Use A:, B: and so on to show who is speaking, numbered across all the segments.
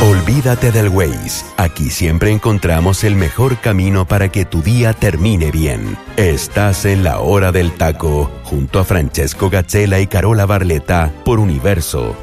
A: Olvídate del Waze. Aquí siempre encontramos el mejor camino para que tu día termine bien. Estás en La Hora del Taco, junto a Francesco Gazzella y Carola Barletta, por Universo.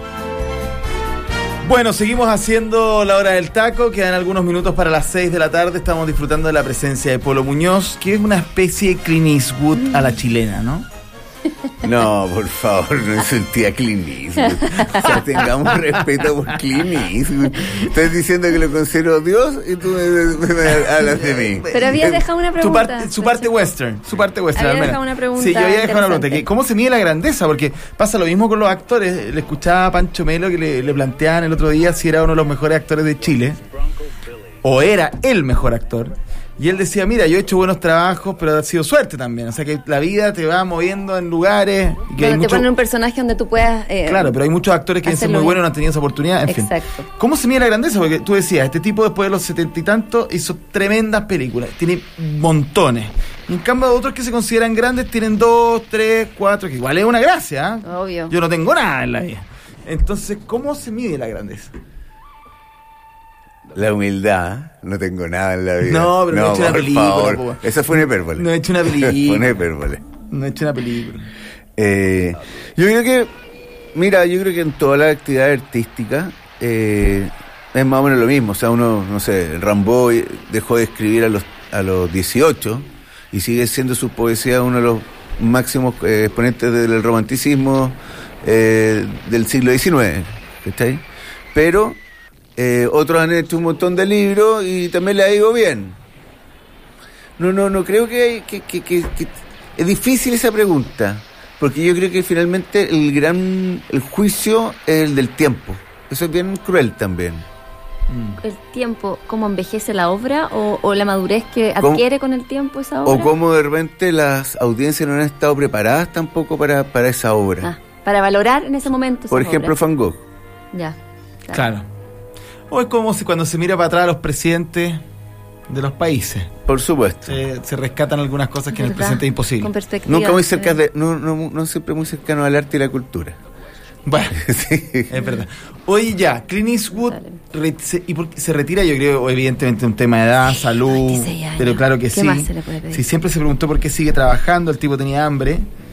B: Bueno, seguimos haciendo La Hora del Taco. Quedan algunos minutos para las 6 de la tarde. Estamos disfrutando de la presencia de Polo Muñoz, que es una especie de Clint Eastwood a la chilena, ¿no?
C: No, por favor, no insulté a Clint Eastwood. O sea, tengamos respeto por Clint Eastwood. Estás diciendo que lo considero Dios y tú me hablas de mí.
D: Pero habías dejado una pregunta.
B: Su parte western.
D: Había dejado una pregunta.
B: Sí, yo había dejado una pregunta. Que ¿cómo se mide la grandeza? Porque pasa lo mismo con los actores. Le escuchaba a Pancho Melo que le planteaban el otro día si era uno de los mejores actores de Chile. O era el mejor actor. Y él decía, mira, yo he hecho buenos trabajos, pero ha sido suerte también. O sea, que la vida te va moviendo en lugares. Que
D: te ponen un personaje donde tú puedas...
B: claro, pero hay muchos actores que dicen muy buenos y no han tenido esa oportunidad. En
D: Exacto.
B: fin. ¿Cómo se mide la grandeza? Porque tú decías, este tipo después de los 70 y tantos hizo tremendas películas. Tiene montones. Y en cambio, otros que se consideran grandes tienen 2, 3, 4, que igual es una gracia.
D: Obvio.
B: Yo no tengo nada en la vida. Entonces, ¿cómo se mide la grandeza?
C: La humildad, no tengo nada en la vida.
B: No, pero no he hecho una película.
C: Por favor. Esa fue una hipérbole.
B: No he hecho una película.
C: Fue una hipérbole.
B: No he hecho una película.
C: Yo creo que en toda la actividad artística es más o menos lo mismo. O sea, uno, no sé, Rimbaud dejó de escribir a los 18 y sigue siendo su poesía uno de los máximos exponentes del romanticismo del siglo XIX. ¿Está ahí? Pero otros han hecho un montón de libros y también le ha ido bien. No creo que es difícil esa pregunta, porque yo creo que finalmente el juicio es el del tiempo. Eso es bien cruel también.
D: El tiempo, ¿cómo envejece la obra o la madurez que adquiere con el tiempo esa obra?
C: O cómo de repente las audiencias no han estado preparadas tampoco para esa obra.
D: Para valorar en ese momento.
C: Por ejemplo, Van Gogh.
D: Ya.
B: Claro. O es como cuando se mira para atrás a los presidentes de los países.
C: Por supuesto.
B: Se rescatan algunas cosas que en el presente es imposible.
D: Con perspectiva.
C: Nunca muy cerca no siempre muy cercano al arte y la cultura.
B: Bueno, sí. Es verdad. Oye, ya, Clint Eastwood ¿y por qué se retira? Yo creo, evidentemente, un tema de edad, salud, pero claro que sí.
D: ¿Qué más se le puede pedir?
B: Sí, siempre se preguntó por qué sigue trabajando, el tipo tenía hambre.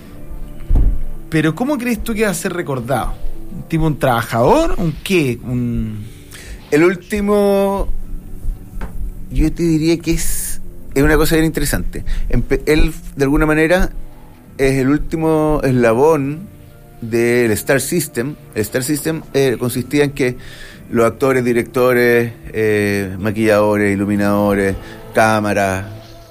B: Pero ¿cómo crees tú que va a ser recordado? ¿Un tipo, un trabajador? ¿Un qué?
C: El último, yo te diría que es una cosa bien interesante. Él, de alguna manera, es el último eslabón del Star System. El Star System consistía en que los actores, directores, maquilladores, iluminadores, cámaras,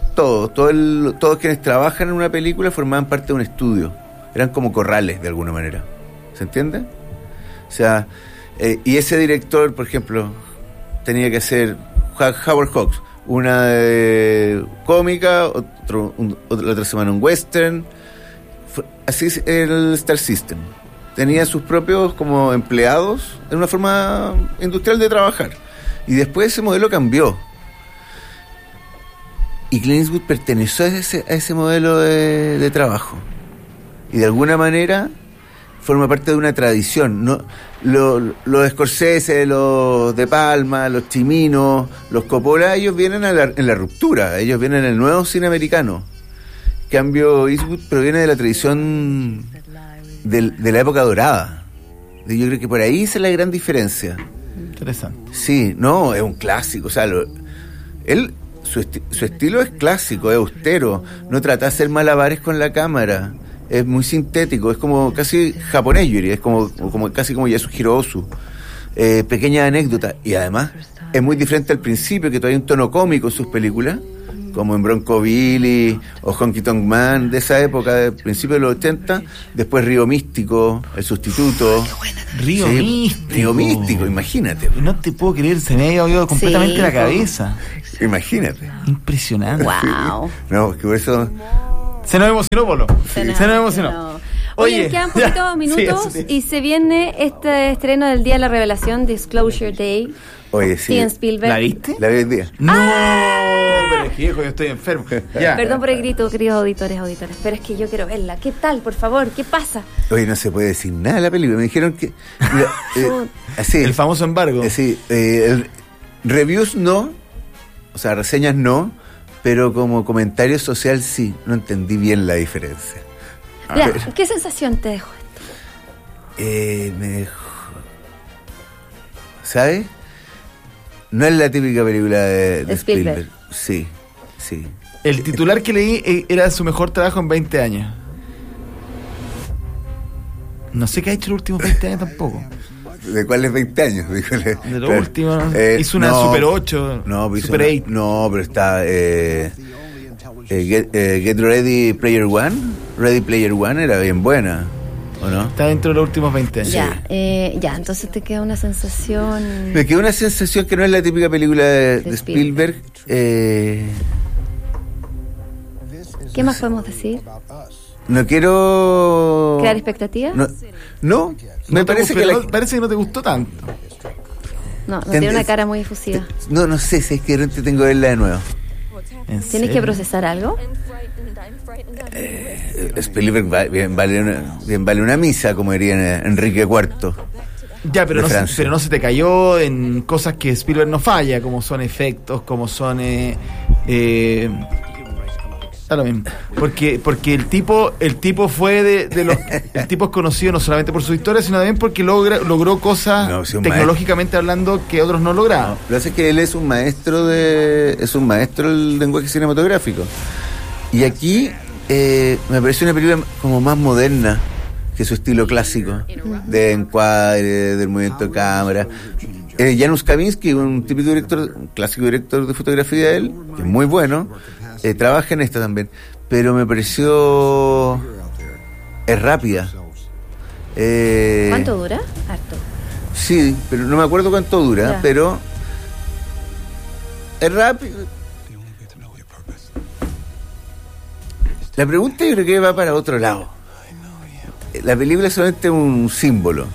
C: todos quienes trabajan en una película formaban parte de un estudio. Eran como corrales, de alguna manera. ¿Se entiende? O sea, y ese director, por ejemplo, tenía que hacer Howard Hawks, una cómica, la otra semana un western. Así es el Star System. Tenía sus propios como empleados, en una forma industrial de trabajar. Y después ese modelo cambió. Y Clint Eastwood perteneció a ese modelo de trabajo. Y de alguna manera forma parte de una tradición. ¿No? Los Scorsese, los De Palma, los Chimino, los Coppola, ellos vienen en la ruptura, ellos vienen en el nuevo cine americano. En cambio, Eastwood proviene de la tradición de la época dorada. Yo creo que por ahí es la gran diferencia.
B: Interesante.
C: Sí, no, es un clásico. O sea, su estilo es clásico, es austero. No trata de hacer malabares con la cámara. Es muy sintético, es como casi japonés, yo diría, es como casi como Yasuhiro Ozu. Pequeña anécdota, y además es muy diferente al principio, que todavía hay un tono cómico en sus películas, como en Bronco Billy o Honky Tonk Man, de esa época, de principios de los 80, después Río Místico, El Sustituto.
B: Río
C: Místico, imagínate.
B: No te puedo creer, se me ha ido completamente la cabeza.
C: Imagínate.
B: Impresionante.
D: Wow.
C: No, es que por eso...
B: Se nos emocionó, Polo. Se nos emocionó.
D: Oye, quedan poquitos minutos
B: sí.
D: y se viene este estreno del Día de la Revelación, Disclosure Day.
C: Oye, sí.
D: Steven Spielberg.
B: ¿La viste?
C: La vi el día.
B: No, pero es que viejo, yo estoy enfermo. Ya.
D: Perdón por el grito, queridos auditores, pero es que yo quiero verla. ¿Qué tal, por favor? ¿Qué pasa?
C: Oye, no se puede decir nada de la película. Me dijeron que... así,
B: El famoso embargo.
C: Reviews no, o sea, reseñas no, pero como comentario social sí. No entendí bien la diferencia.
D: Ya, ¿qué sensación te dejó esto?
C: Me dejó... ¿Sabes? No es la típica película de Spielberg. Sí.
B: El titular que leí era su mejor trabajo en 20 años. No sé qué ha hecho los últimos 20 años tampoco.
C: ¿De cuáles 20 años?
B: De los últimos. Hizo una Super 8.
C: No,
B: Super 8.
C: No, pero está... Get Ready Player One. Ready Player One era bien buena, ¿o no?
B: Está dentro de los últimos 20 años.
D: Ya, entonces te queda una sensación...
C: Me queda una sensación que no es la típica película de Spielberg.
D: ¿Qué más podemos decir?
C: No quiero...
D: ¿Crear expectativas?
C: No, me parece que...
B: Parece que no te gustó tanto.
D: No tiene una cara muy efusiva.
C: No sé si es que realmente tengo que verla de nuevo.
D: ¿Tienes que procesar algo?
C: Spielberg bien vale una misa, como diría Enrique IV.
B: Ya, pero no se te cayó en cosas que Spielberg no falla, como son efectos, como son... Está lo mismo. Porque el tipo fue de los... El tipo es conocido no solamente por su historia, sino también porque logró cosas tecnológicamente hablando que otros no lograban.
C: Lo que pasa es que él es un maestro del lenguaje cinematográfico. Y aquí me parece una película como más moderna que su estilo clásico de encuadre, del movimiento de cámara. Janusz Kaminski, un típico director, un clásico director de fotografía de él, que es muy bueno, trabaja en esta también, pero me pareció rápida.
D: ¿Cuánto dura? Harto.
C: Sí, pero no me acuerdo cuánto dura,
D: ya.
C: Pero es rápido. La pregunta yo creo que va para otro lado. La película es solamente un símbolo.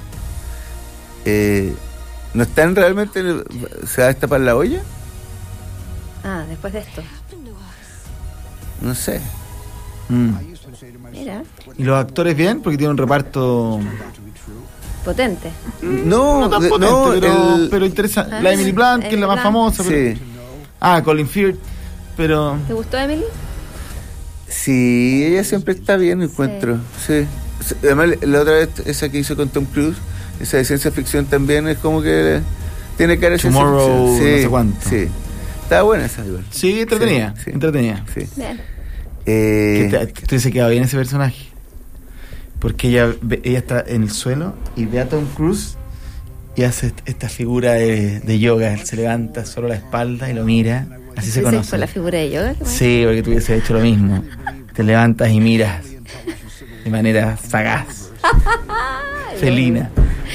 C: ¿No están realmente... ¿Se va a destapar la olla?
D: Después de esto.
C: No sé.
D: Mira.
B: ¿Y los actores bien? Porque tienen un reparto...
D: Potente.
C: No
B: tan potente, pero interesante. La Emily Blunt, que es la más famosa.
C: Sí.
B: Pero... Colin Firth, pero...
D: ¿Te gustó Emily?
C: Sí, ella siempre está bien, encuentro. Sí. Además, la otra vez, esa que hizo con Tom Cruise, esa de ciencia ficción también es como que tiene cara de ciencia
B: Tomorrow,
C: ficción. Sí,
B: no sé cuánto.
C: Sí. Estaba buena esa igual.
B: Sí, entretenida.
C: Sí.
B: Entretenida.
C: Sí.
D: Bien.
B: ¿Te hubiese quedado bien ese personaje? Porque ella está en el suelo y ve a Tom Cruise y hace esta figura de yoga. Él se levanta solo la espalda y lo mira. Así se conoce.
D: ¿Fue la figura de yoga?
B: Sí, porque tú hubieses hecho lo mismo. Te levantas y miras de manera sagaz. Felina.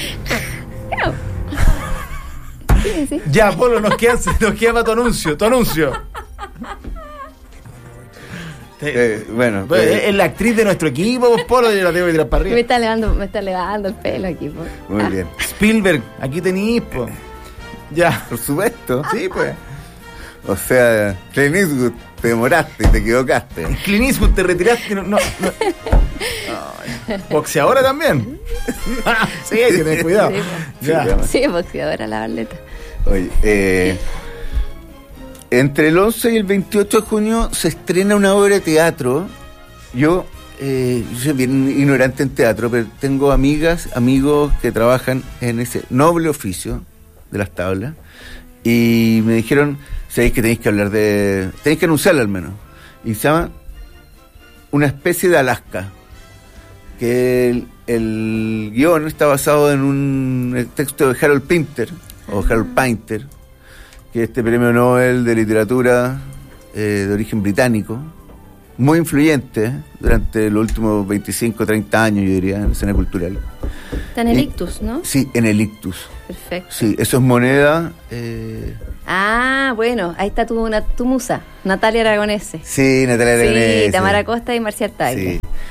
D: Sí.
B: Ya, Polo, nos queda para tu anuncio.
C: Bueno,
B: es la actriz de nuestro equipo, Polo, yo la tengo que tirar para arriba.
D: Me está levando el pelo aquí.
C: muy bien.
B: Spielberg, aquí tenéis, po. Ya.
C: Por supuesto.
B: Sí, pues.
C: O sea, Clint Eastwood, te demoraste, te equivocaste.
B: Clint Eastwood, te retiraste. No. Boxeadora también. Sí, hay que tener cuidado.
D: Sí,
B: ya.
D: Sí, boxeadora la Barleta.
C: Oye, entre el 11 y el 28 de junio se estrena una obra de teatro. Yo soy bien ignorante en teatro, pero tengo amigos que trabajan en ese noble oficio de las tablas y me dijeron, sabéis que tenéis que anunciarla al menos, y se llama Una especie de Alaska, que el guión está basado en un texto de Harold Pinter o Harold Painter, que es este premio Nobel de literatura de origen británico, muy influyente durante los últimos 25-30 años, yo diría, en la escena cultural.
D: Está en el ictus, ¿no?
C: Sí, en el ictus.
D: Perfecto.
C: Sí, eso es moneda.
D: Bueno, ahí está tu musa, Natalia Aragonese.
C: Sí, Natalia Aragonese.
D: Sí, Tamara Costa y Marcial Tagle.
C: Sí.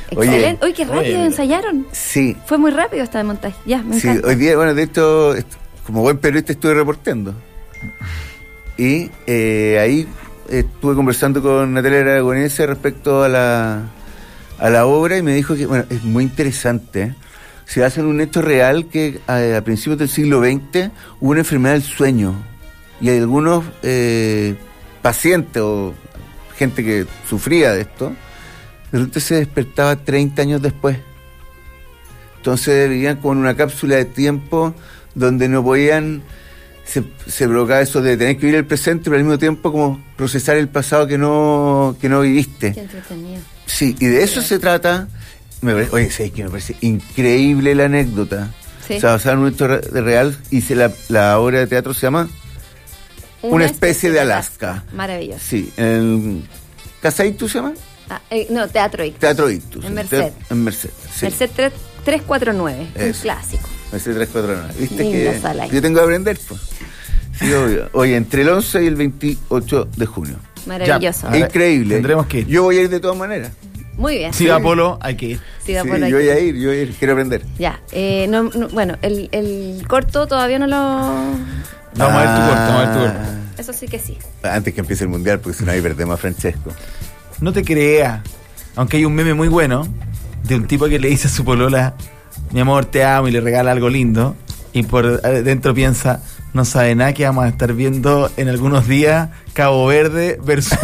D: Excelente. Oye, qué rápido ensayaron.
C: Sí.
D: Fue muy rápido esta de montaje. Ya, me encanta.
C: Sí, hoy día, bueno, de hecho, como buen periodista estuve reporteando. Y ahí estuve conversando con Natalia Aragonesa respecto a la obra y me dijo que, bueno, es muy interesante. Se basa en un hecho real que a principios del siglo XX hubo una enfermedad del sueño y hay algunos pacientes o gente que sufría de esto, de repente se despertaba 30 años después. Entonces vivían como en una cápsula de tiempo donde no podían, se provocaba eso de tener que vivir el presente, pero al mismo tiempo como procesar el pasado que no viviste.
D: Qué entretenido.
C: Sí, y de eso se trata. Oye, sí, que me parece increíble la anécdota.
D: Sí.
C: O sea, basada en un hecho real, hice la obra de teatro, se llama Una especie de Alaska.
D: Maravilloso.
C: Sí, en Casa Ictus se llama.
D: No, Teatro Ictus.
C: Teatro Ictus.
D: En Merced.
C: En Merced, sí.
D: Merced 349, un clásico.
C: Merced 349. ¿Viste
D: Linda
C: que
D: sala.
C: yo tengo que aprender? Pues. Sí, obvio. Oye, entre el 11 y el 28 de junio.
D: Maravilloso.
B: Ya,
C: increíble.
B: Tendremos que ir.
C: Yo voy a ir de todas maneras.
D: Muy bien.
B: Si va Polo, hay que ir.
D: Sí, va
C: Sí,
D: por ahí.
C: yo voy a ir, quiero aprender.
D: Ya. Bueno, el corto todavía no lo...
B: Vamos a ver tu corto.
D: Eso sí que sí.
C: Antes que empiece el mundial, porque si no ahí perdemos a Francesco.
B: No te creas. Aunque hay un meme muy bueno de un tipo que le dice a su polola, mi amor, te amo, y le regala algo lindo. Y por dentro piensa, no sabe nada que vamos a estar viendo en algunos días Cabo Verde versus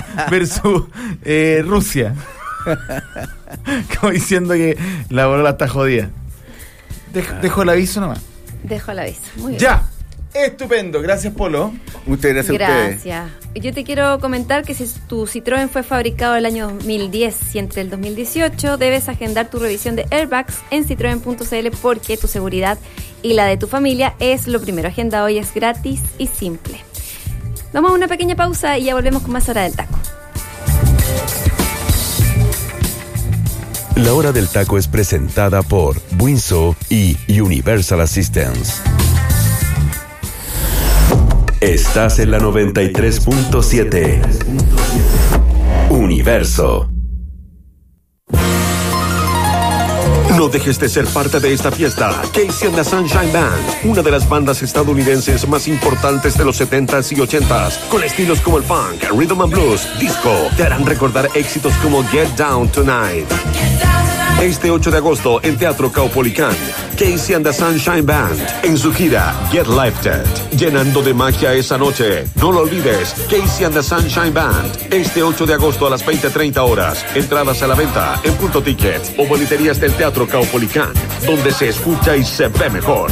B: Rusia. Como diciendo que la polola está jodida. Dejo el aviso nomás.
D: Dejo el aviso. Muy bien.
B: Ya. Estupendo. Gracias, Polo.
C: Muchas gracias a ustedes.
D: Gracias. Yo te quiero comentar que si tu Citroën fue fabricado el año 2010 y entre el 2018, debes agendar tu revisión de airbags en citroen.cl porque tu seguridad y la de tu familia es lo primero. Agenda hoy, es gratis y simple. Vamos a una pequeña pausa y ya volvemos con más Hora del Taco.
A: La Hora del Taco es presentada por Winso y Universal Assistance. Estás en la 93.7. Universo.
E: No dejes de ser parte de esta fiesta. Casey and the Sunshine Band, una de las bandas estadounidenses más importantes de los 70s y 80s, con estilos como el funk, rhythm and blues, disco, te harán recordar éxitos como Get Down Tonight. Este 8 de agosto en Teatro Caupolicán, Casey and the Sunshine Band en su gira Get Lifted, llenando de magia esa noche. No lo olvides, Casey and the Sunshine Band, este 8 de agosto a las 20:30 horas. Entradas a la venta en Punto Ticket o boleterías del Teatro Caupolicán, donde se escucha y se ve mejor.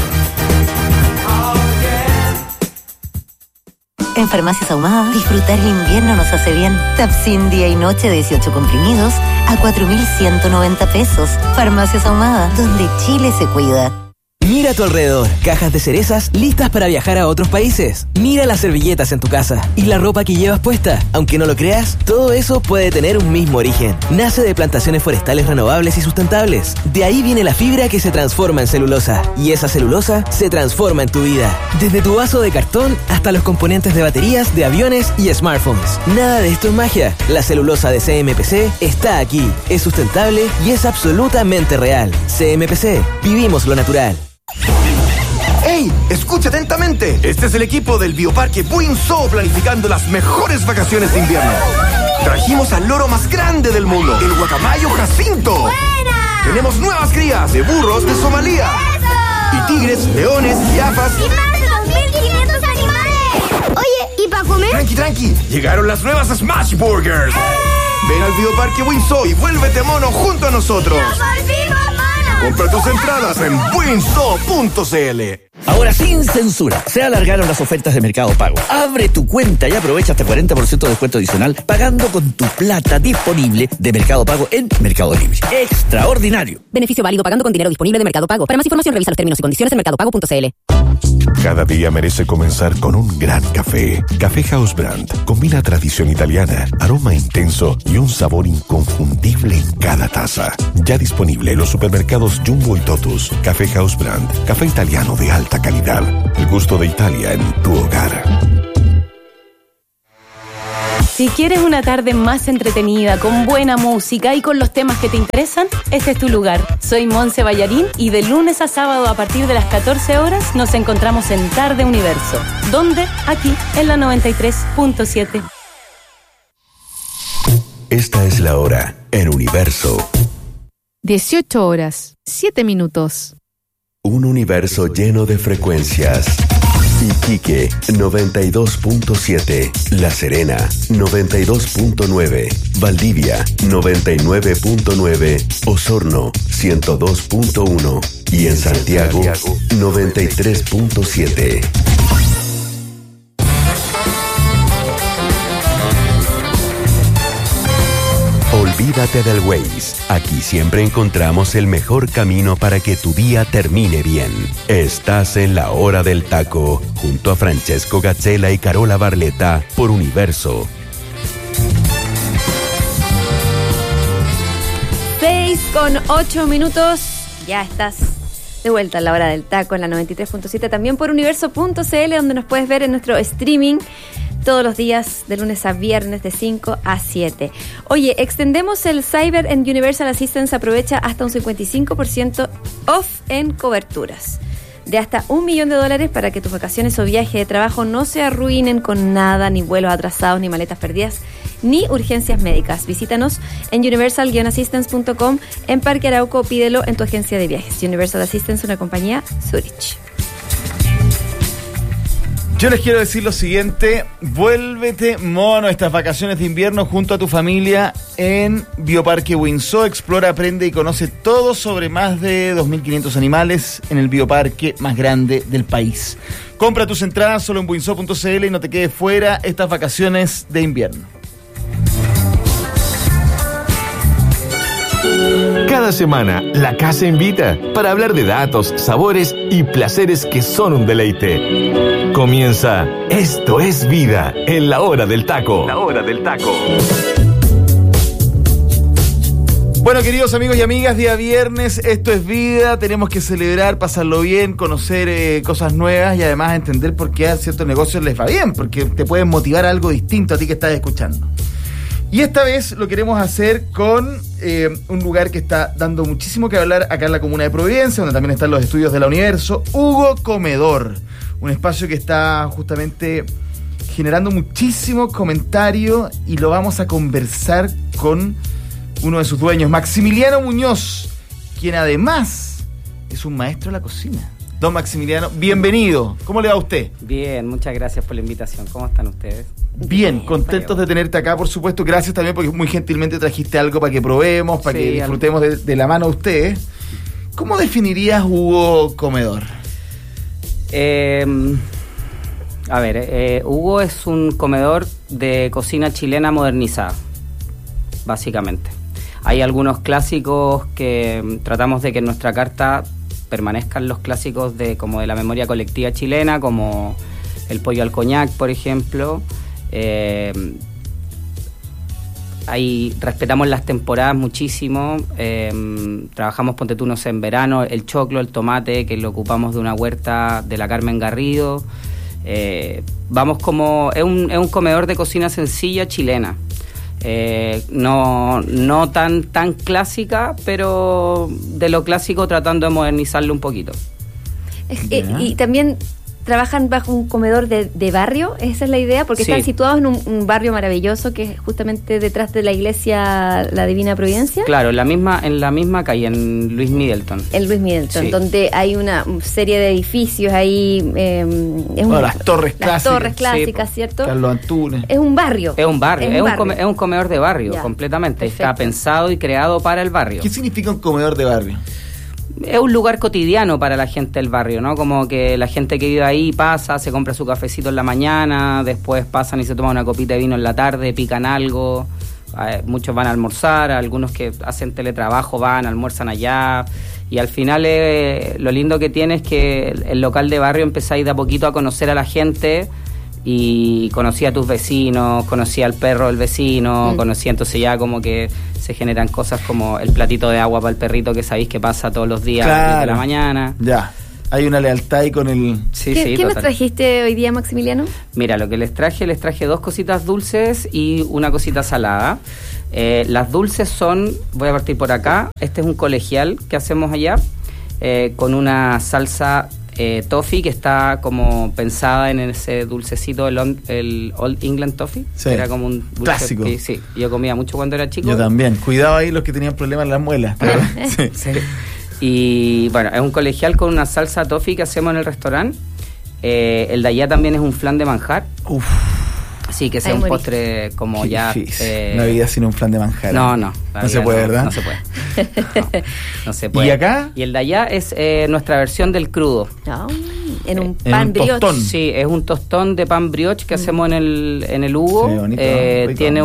F: En Farmacias Ahumada, disfrutar el invierno nos hace bien. Tapsin día y noche, 18 comprimidos a 4.190 pesos. Farmacias Ahumada, donde Chile se cuida.
G: Mira a tu alrededor, cajas de cerezas listas para viajar a otros países. Mira las servilletas en tu casa y la ropa que llevas puesta. Aunque no lo creas, todo eso puede tener un mismo origen. Nace de plantaciones forestales renovables y sustentables. De ahí viene la fibra que se transforma en celulosa. Y esa celulosa se transforma en tu vida. Desde tu vaso de cartón hasta los componentes de baterías, de aviones y smartphones. Nada de esto es magia. La celulosa de CMPC está aquí. Es sustentable y es absolutamente real. CMPC, vivimos lo natural.
H: ¡Ey! Escucha atentamente. Este es el equipo del Bioparque Winso planificando las mejores vacaciones de invierno. Trajimos al loro más grande del mundo, el guacamayo Jacinto. ¡Buena! Tenemos nuevas crías de burros de Somalia. ¡Eso! Y tigres, leones, jirafas.
I: ¡Y más de 2.500 animales! Oye, ¿y para comer?
H: Tranqui. Llegaron las nuevas Smash Burgers. Ven al Bioparque Winso y vuélvete mono junto a nosotros.
I: ¡Nos volvimos monos!
H: Compra tus entradas en winso.cl.
J: Ahora sin censura, se alargaron las ofertas de Mercado Pago. Abre tu cuenta y aprovecha hasta 40% de descuento adicional pagando con tu plata disponible de Mercado Pago en Mercado Libre. ¡Extraordinario!
K: Beneficio válido pagando con dinero disponible de Mercado Pago. Para más información revisa los términos y condiciones en mercadopago.cl.
L: Cada día merece comenzar con un gran café. Café House Brand combina tradición italiana, aroma intenso y un sabor inconfundible en cada taza. Ya disponible en los supermercados Jumbo y Totus. Café House Brand, café italiano de alta calidad. El gusto de Italia en tu hogar.
M: Si quieres una tarde más entretenida, con buena música y con los temas que te interesan, este es tu lugar. Soy Monse Ballarín y de lunes a sábado a partir de las 14 horas nos encontramos en Tarde Universo. ¿Dónde? Aquí, en la 93.7.
A: Esta es la hora en Universo.
N: 18 horas, 7 minutos.
A: Un universo lleno de frecuencias. Iquique 92.7, La Serena 92.9, Valdivia 99.9, Osorno 102.1 y en Santiago 93.7. Olvídate del Waze. Aquí siempre encontramos el mejor camino para que tu día termine bien. Estás en la hora del taco, junto a Francesco Gazzela y Carola Barletta por Universo.
D: 6:08. Ya estás de vuelta a la hora del taco en la 93.7, también por universo.cl, donde nos puedes ver en nuestro streaming todos los días, de lunes a viernes, de 5 a 7. Oye, extendemos el Cyber and Universal Assistance. Aprovecha hasta un 55% off en coberturas. De hasta $1 millón para que tus vacaciones o viaje de trabajo no se arruinen con nada, ni vuelos atrasados, ni maletas perdidas, ni urgencias médicas. Visítanos en universal-assistance.com, en Parque Arauco, pídelo en tu agencia de viajes. Universal Assistance, una compañía Zurich.
B: Yo les quiero decir lo siguiente: vuélvete mono estas vacaciones de invierno junto a tu familia en Bioparque Windsor. Explora, aprende y conoce todo sobre más de 2.500 animales en el bioparque más grande del país. Compra tus entradas solo en windsor.cl y no te quedes fuera estas vacaciones de invierno.
O: Cada semana, la casa invita para hablar de datos, sabores y placeres que son un deleite. Comienza Esto es Vida en la hora del taco. La hora del taco.
B: Bueno, queridos amigos y amigas, día viernes, esto es vida, tenemos que celebrar, pasarlo bien, conocer cosas nuevas y además entender por qué a ciertos negocios les va bien, porque te pueden motivar a algo distinto a ti que estás escuchando. Y esta vez lo queremos hacer con un lugar que está dando muchísimo que hablar acá en la comuna de Providencia, donde también están los estudios de la Universo, Hugo Comedor, un espacio que está justamente generando muchísimos comentarios y lo vamos a conversar con uno de sus dueños, Maximiliano Muñoz, quien además es un maestro de la cocina. Don Maximiliano, bienvenido. ¿Cómo le va a usted?
P: Bien, muchas gracias por la invitación. ¿Cómo están ustedes?
B: Bien, contentos de tenerte acá, por supuesto. Gracias también porque muy gentilmente trajiste algo para que probemos, para que disfrutemos de la mano de ustedes. ¿Cómo definirías Hugo Comedor?
P: Hugo es un comedor de cocina chilena modernizada, básicamente. Hay algunos clásicos que tratamos de que en nuestra carta permanezcan los clásicos de la memoria colectiva chilena, como el pollo al coñac, por ejemplo. Ahí respetamos las temporadas muchísimo. Trabajamos, ponte tú, no sé, en verano, el choclo, el tomate, que lo ocupamos de una huerta de la Carmen Garrido. Vamos como... Es un comedor de cocina sencilla chilena. No tan clásica, pero de lo clásico tratando de modernizarlo un poquito.
D: Y también trabajan bajo un comedor de barrio, esa es la idea, porque están situados en un barrio maravilloso que es justamente detrás de la iglesia La Divina Providencia.
P: Claro, en la misma calle, en Luis Middleton.
D: En Luis Middleton, donde hay una serie de edificios ahí.
B: Las torres
D: clásicas, ¿cierto?
B: Carlos Antunes.
D: Es un barrio.
P: Es un comedor de barrio, completamente. Perfecto. Está pensado y creado para el barrio.
B: ¿Qué significa un comedor de barrio?
P: Es un lugar cotidiano para la gente del barrio, ¿no? Como que la gente que vive ahí pasa, se compra su cafecito en la mañana, después pasan y se toman una copita de vino en la tarde, pican algo, muchos van a almorzar, algunos que hacen teletrabajo van, almuerzan allá, y al final lo lindo que tiene es que el local de barrio empezáis de a poquito a conocer a la gente, y conocí a tus vecinos, conocí al perro del vecino, conocí, entonces ya como que se generan cosas como el platito de agua para el perrito que sabéis que pasa todos los días de la mañana.
B: Ya. hay una lealtad ahí con el...
P: Sí,
D: ¿Qué
P: total.
D: nos trajiste hoy día, Maximiliano?
P: Mira, lo que les traje 2 cositas dulces y una cosita salada. Las dulces son, voy a partir por acá, este es un colegial que hacemos allá, con una salsa toffee que está como pensada en ese dulcecito, el Old England Toffee.
B: Sí.
P: Era como un dulce
B: Clásico.
P: que, sí, yo comía mucho cuando era chico.
B: Yo también. Cuidado ahí los que tenían problemas en las muelas. Sí.
P: Sí. Y bueno, es un colegial con una salsa toffee que hacemos en el restaurante. El de allá también es un flan de manjar.
B: Uf.
P: Sí, que sea un postre como
B: Qué
P: ya...
B: difícil. Una vida sin un flan de manjar.
P: No
B: No se puede, ¿verdad?
P: No se puede. No se puede.
B: ¿Y acá?
P: Y el de allá es nuestra versión del crudo.
D: En un pan brioche.
B: tostón.
P: Sí, es un tostón de pan brioche que hacemos en el Hugo.
B: Sí, bonito, rico.
P: Tiene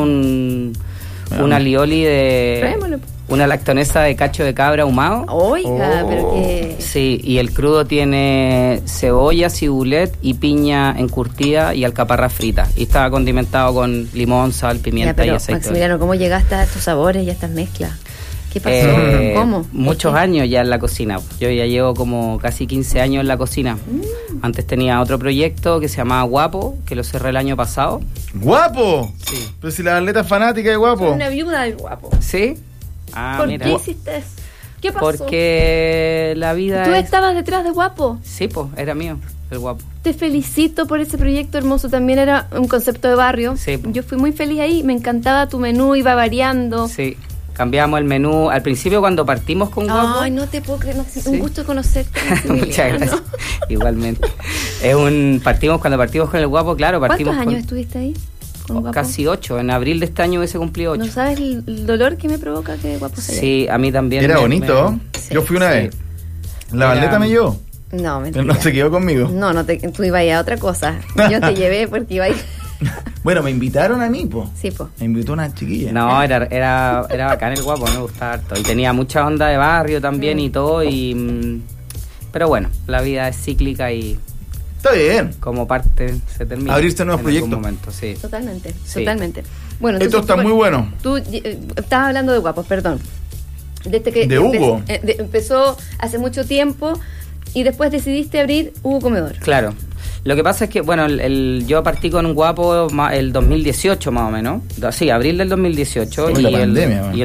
P: un alioli de...
D: Pruébalo.
P: Una lactonesa de cacho de cabra ahumado.
D: Oiga, pero que...
P: Sí, y el crudo tiene cebolla, cibulet y piña encurtida y alcaparra frita. Y estaba condimentado con limón, sal, pimienta
D: pero,
P: y aceite.
D: Maximiliano, ¿cómo llegaste a estos sabores y a estas mezclas? ¿Qué pasó? ¿Cómo?
P: Muchos años ya en la cocina. Yo ya llevo como casi 15 años en la cocina. Antes tenía otro proyecto que se llamaba Guapo, que lo cerré el año pasado.
B: ¿Guapo?
P: Sí.
B: Pero si la Barleta es fanática de Guapo.
D: Soy una viuda del Guapo.
P: ¿Sí? Ah,
D: ¿Por
P: mira.
D: qué hiciste eso? ¿Qué pasó?
P: Porque la vida
D: ¿Tú
P: es...
D: estabas detrás de Guapo?
P: Sí, pues, era mío, el Guapo.
D: Te felicito por ese proyecto hermoso. También era un concepto de barrio.
P: Sí, po.
D: Yo fui muy feliz ahí. Me encantaba tu menú, iba variando.
P: Sí, cambiamos el menú. Al principio cuando partimos con Guapo...
D: Ay, no te puedo creer, Maxi. Un gusto conocerte.
P: Muchas gracias. Igualmente. Cuando partimos con el Guapo, claro, partimos
D: ¿Cuántos años estuviste ahí? Con Guapo?
P: Casi 8. En abril de este año hubiese cumplido 8.
D: ¿No sabes el dolor que me provoca que Guapo se
P: Sí, a mí también.
B: Era bonito.
D: Sí.
B: Yo fui una vez. La Barleta me llevó.
D: No, mentira.
B: No se quedó conmigo.
D: No, tú ibas a otra cosa. Yo te llevé porque iba a ir.
B: Bueno, me invitaron a mí, po.
D: Sí, po.
B: Me invitó una chiquilla.
P: No, era bacán el Guapo, me gustaba harto. Y tenía mucha onda de barrio también y todo. Pero bueno, la vida es cíclica y...
B: Está bien.
P: Como parte se termina.
B: Abrirse nuevos
P: en
B: proyectos.
P: algún momento, sí.
D: Totalmente,
P: Sí.
D: totalmente. Bueno,
B: Esto está muy bueno.
D: Tú estabas hablando de Guapos, perdón. Desde que
B: De Hugo.
D: empezó hace mucho tiempo y después decidiste abrir Hugo Comedor.
P: Claro. Lo que pasa es que, bueno, yo partí con un Guapo el 2018 más o menos. Sí, abril del 2018.
B: Sí,
P: y,
B: la pandemia, bueno.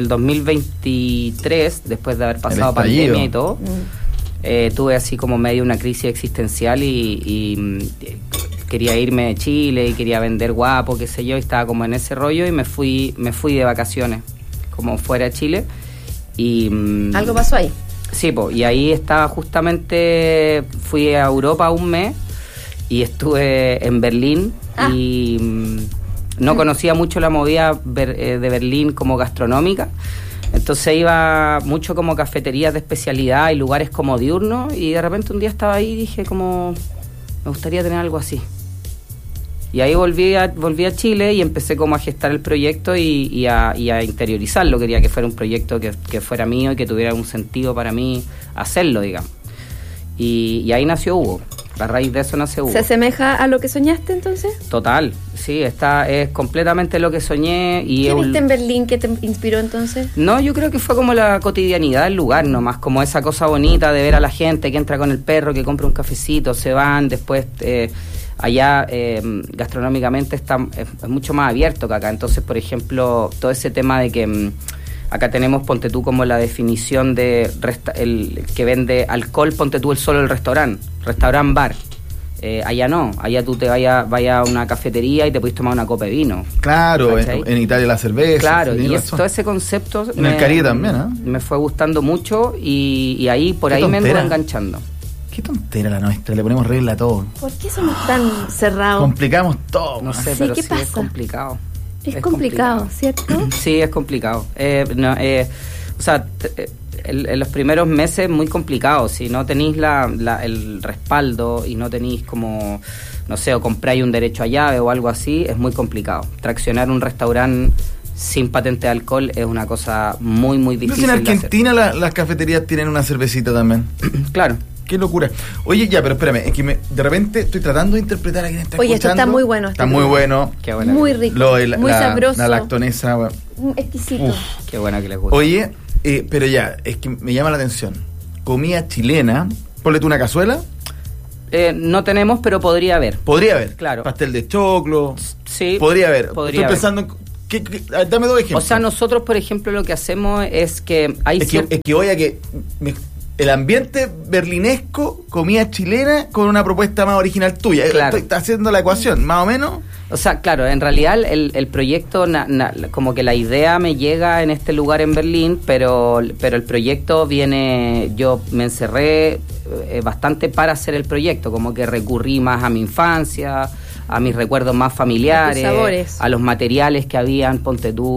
P: y el 2023, después de haber pasado
B: estallido.
P: pandemia y todo, tuve así como medio una crisis existencial y quería irme de Chile y quería vender Guapo, qué sé yo, y estaba como en ese rollo y me fui de vacaciones, como fuera de Chile. Y
D: ¿Algo pasó ahí?
P: Sí, y ahí estaba justamente, fui a Europa un mes y estuve en Berlín y no conocía mucho la movida de Berlín como gastronómica. Entonces iba mucho como cafeterías de especialidad y lugares como diurnos y de repente un día estaba ahí y dije como, me gustaría tener algo así. Y ahí volví a Chile y empecé como a gestar el proyecto y a interiorizarlo. Quería que fuera un proyecto que fuera mío y que tuviera un sentido para mí hacerlo, digamos. Y ahí nació Hugo. A raíz de eso nace Hugo.
D: ¿Se asemeja a lo que soñaste entonces?
P: Total, sí, es completamente lo que soñé. Y
D: ¿Qué viste en Berlín que te inspiró entonces?
P: No, yo creo que fue como la cotidianidad del lugar nomás, como esa cosa bonita de ver a la gente que entra con el perro, que compra un cafecito, se van, después allá gastronómicamente es mucho más abierto que acá. Entonces, por ejemplo, todo ese tema de que acá tenemos, ponte tú, como la definición de el que vende alcohol, ponte tú solo el restaurant bar. Allá no, allá tú te vayas a una cafetería y te puedes tomar una copa de vino.
B: Claro, en Italia la cerveza.
P: Claro, y todo ese concepto
B: en el Caribe también, ¿eh?
P: Me fue gustando mucho y ahí por ahí me anduve enganchando.
B: Qué tontera la nuestra, le ponemos regla a todo.
D: ¿Por qué somos tan cerrados?
B: Complicamos todo.
P: No sé,
D: Sí,
P: pero
D: ¿qué
P: sí
D: pasa?
P: es complicado.
D: Es complicado, ¿cierto?
P: Sí, es complicado. O sea, en los primeros meses muy complicado. Si no tenéis el respaldo y no tenéis como, no sé, o compráis un derecho a llave o algo así, es muy complicado. Traccionar un restaurante sin patente de alcohol es una cosa muy, muy difícil.
B: En Argentina las cafeterías tienen una cervecita también.
P: Claro.
B: Qué locura. Oye, ya, pero espérame, es que de repente estoy tratando de interpretar a quien está
D: Oye,
B: escuchando.
D: esto está muy bueno.
B: Está muy bueno.
P: Qué bueno.
D: Muy rico, muy sabroso.
B: La lactonesa. Bueno.
D: Exquisito.
B: Uf.
P: Qué bueno que les gusta.
B: Oye, pero ya, es que me llama la atención. Comida chilena, Ponle tú una cazuela.
P: No tenemos, pero podría haber.
B: Podría haber.
P: Claro.
B: Pastel de choclo.
P: Sí.
B: Podría haber.
P: Podría
B: Estoy
P: haber.
B: pensando en... dame 2 ejemplos.
P: O sea, nosotros, por ejemplo, lo que hacemos es que hay
B: Es que oiga que el ambiente berlinesco, comida chilena, con una propuesta más original tuya.
P: Claro.
B: Estoy haciendo la ecuación, más o menos.
P: O sea, claro, en realidad el proyecto, como que la idea me llega en este lugar en Berlín, pero el proyecto viene, yo me encerré bastante para hacer el proyecto, como que recurrí más a mi infancia, a mis recuerdos más familiares,
D: A tus sabores.
P: a los materiales que habían, ponte tú,